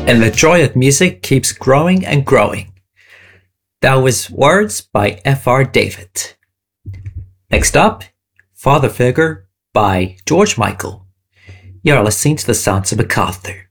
And the joy of music keeps growing and growing. That was words by F.R. David. Next up, Father Figure by George Michael. You're listening to the Sounds of MacArthur.